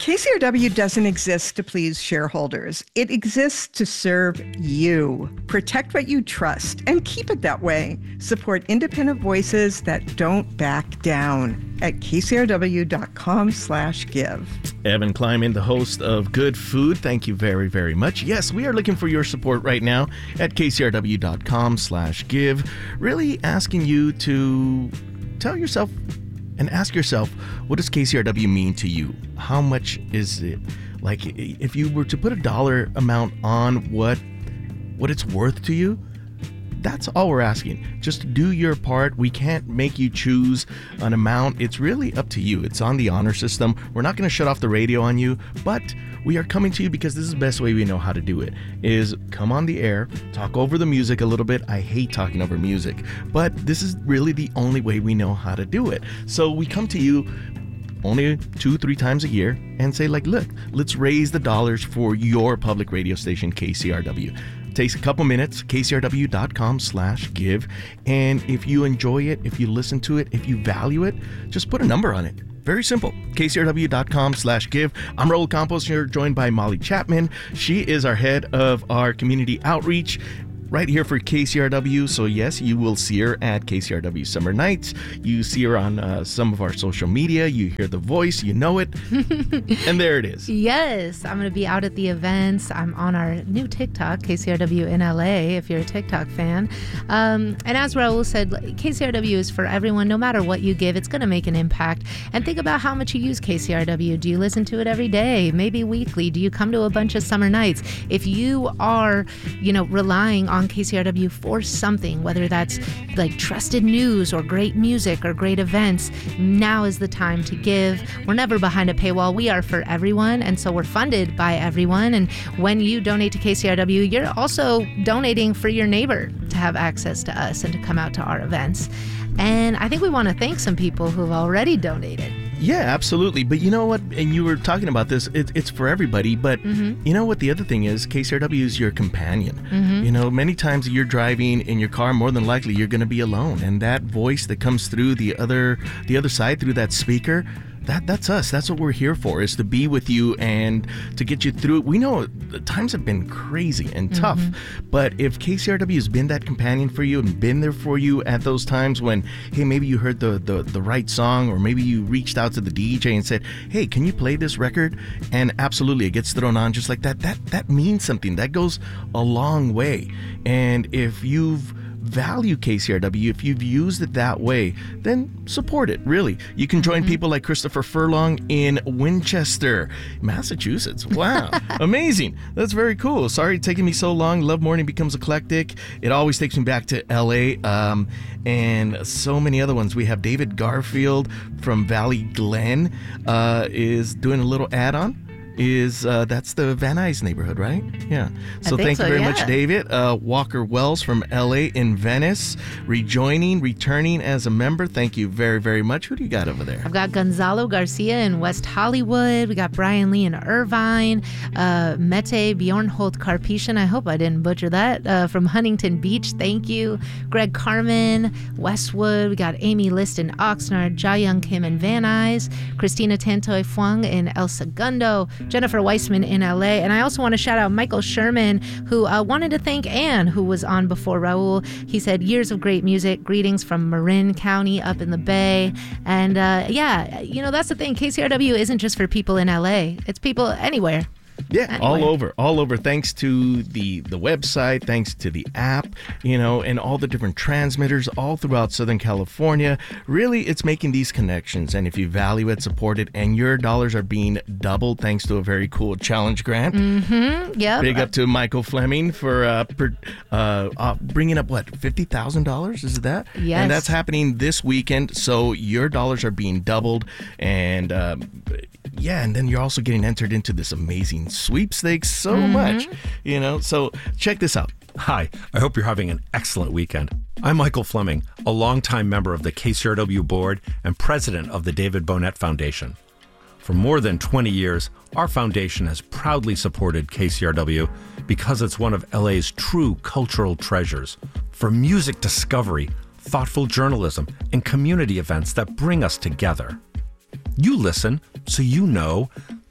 KCRW doesn't exist to please shareholders. It exists to serve you. Protect what you trust and keep it that way. Support independent voices that don't back down at kcrw.com/give. Evan Kleiman, the host of Good Food. Thank you very, very much. Yes, we are looking for your support right now at kcrw.com/give. Really asking you to tell yourself and ask yourself, what does KCRW mean to you? How much is it? Like, if you were to put a dollar amount on what it's worth to you, that's all we're asking. Just do your part. We can't make you choose an amount. It's really up to you. It's on the honor system. We're not going to shut off the radio on you, but we are coming to you because this is the best way we know how to do it, is come on the air, talk over the music a little bit. I hate talking over music, but this is really the only way we know how to do it. So we come to you only 2-3 times a year and say, like, look, let's raise the dollars for your public radio station, KCRW. Takes a couple minutes, kcrw.com/give. And if you enjoy it, if you listen to it, if you value it, just put a number on it. Very simple. kcrw.com/give. I'm Raul Campos here, joined by Molly Chapman. She is our head of our community outreach right here for KCRW. So yes, you will see her at KCRW Summer Nights. You see her on some of our social media. You hear the voice, you know it. And there it is. Yes, I'm going to be out at the events. I'm on our new TikTok, KCRW in LA, if you're a TikTok fan. And as Raul said, KCRW is for everyone. No matter what you give, it's going to make an impact. And think about how much you use KCRW. Do you listen to it every day? Maybe weekly? Do you come to a bunch of summer nights? If you are, relying on KCRW for something, whether that's like trusted news or great music or great events, now is the time to give. We're never behind a paywall. We are for everyone, and so we're funded by everyone. And when you donate to KCRW, you're also donating for your neighbor to have access to us and to come out to our events. And I think we want to thank some people who've already donated. Yeah, absolutely. But you know what? And you were talking about this. It's for everybody. But you know what? The other thing is KCRW is your companion. Many times you're driving in your car, more than likely you're going to be alone. And that voice that comes through the other side, through that speaker, that's us. That's what we're here for, is to be with you and to get you through it. We know the times have been crazy and tough, but if KCRW has been that companion for you and been there for you at those times when, hey, maybe you heard the right song, or maybe you reached out to the DJ and said, hey, can you play this record? And absolutely, it gets thrown on just like that. That means something. That goes a long way. And if you've value KCRW, if you've used it that way, then support it, really. You can join people like Christopher Furlong in Winchester, Massachusetts. Wow. Amazing. That's very cool. Sorry it's taking me so long. Love Morning Becomes Eclectic. It always takes me back to LA, and so many other ones. We have David Garfield from Valley Glen is doing a little add-on. That's the Van Nuys neighborhood, right? Yeah. So thank you very much, David. Walker Wells from LA in Venice, returning as a member. Thank you very, very much. Who do you got over there? I've got Gonzalo Garcia in West Hollywood. We got Brian Lee in Irvine. Mette Bjornholt Karpetian, I hope I didn't butcher that, from Huntington Beach. Thank you. Greg Carmen, Westwood. We got Amy List in Oxnard. Jayoung Kim in Van Nuys. Christina Tantoy Fuang in El Segundo. Jennifer Weissman in LA. And I also want to shout out Michael Sherman, who wanted to thank Ann, who was on before Raul. He said, years of great music, greetings from Marin County up in the Bay. And that's the thing. KCRW isn't just for people in LA. It's people anywhere. Yeah, anyway. all over. Thanks to the website, thanks to the app, and all the different transmitters all throughout Southern California. Really, it's making these connections. And if you value it, support it, and your dollars are being doubled thanks to a very cool challenge grant. Yeah. Big up to Michael Fleming for bringing up, $50,000? Is it that? Yes. And that's happening this weekend. So your dollars are being doubled. And and then you're also getting entered into this amazing sweepstakes so much, so check this out. Hi, I hope you're having an excellent weekend. I'm Michael Fleming, a longtime member of the KCRW board and president of the David Bonnet Foundation. For more than 20 years, our foundation has proudly supported KCRW because it's one of LA's true cultural treasures. For music discovery, thoughtful journalism, and community events that bring us together. You listen, so you know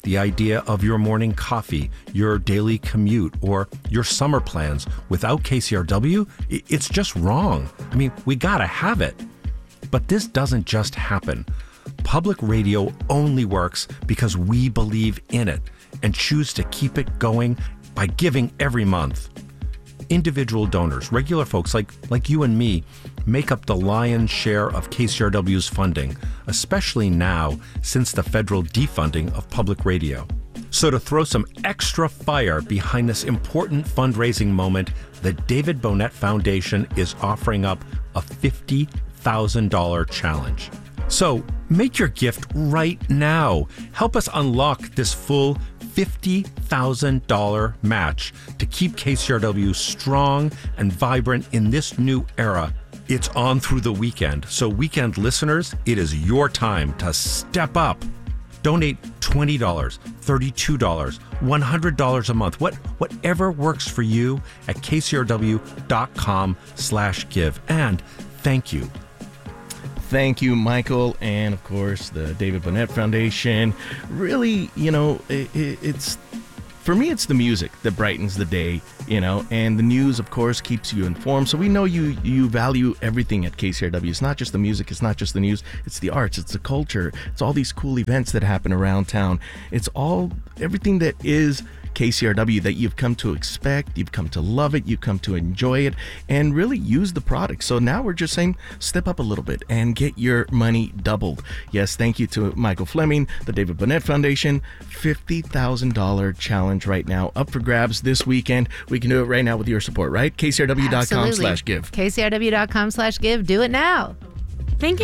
the idea of your morning coffee, your daily commute, or your summer plans without KCRW, it's just wrong. I mean, we gotta have it. But this doesn't just happen. Public radio only works because we believe in it and choose to keep it going by giving every month. Individual donors, regular folks like you and me, make up the lion's share of KCRW's funding, especially now since the federal defunding of public radio. So to throw some extra fire behind this important fundraising moment, the David Bonet Foundation is offering up a $50,000 challenge. So make your gift right now. Help us unlock this full $50,000 match to keep KCRW strong and vibrant in this new era. It's on through the weekend. So weekend listeners, it is your time to step up. Donate $20, $32, $100 a month, whatever works for you at kcrw.com/give. And thank you. Thank you, Michael, and of course the David Bonet Foundation. Really, it's for me, it's the music that brightens the day, and the news, of course, keeps you informed. So we know you value everything at KCRW. It's not just the music, it's not just the news, it's the arts, it's the culture, it's all these cool events that happen around town. It's everything that is KCRW that you've come to expect, you've come to love it, you've come to enjoy it, and really use the product. So now we're just saying, step up a little bit and get your money doubled. Yes, thank you to Michael Fleming, the David Bonet Foundation. $50,000 challenge right now, up for grabs this weekend. We can do it right now with your support, right? KCRW.com/give. KCRW.com/give. Do it now.